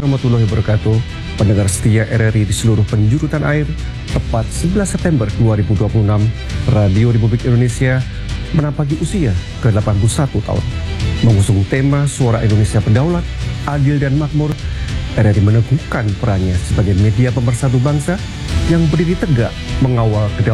warahmatullahi wabarakatuh. Pendengar setia RRI di seluruh penjuru tanah air, tepat 11 September 2026, Radio Republik Indonesia menampaki usia ke-81 tahun. Mengusung tema Suara Indonesia Berdaulat, Adil dan Makmur, RRI meneguhkan perannya sebagai media pemersatu bangsa yang berdiri tegak mengawal kedaulatan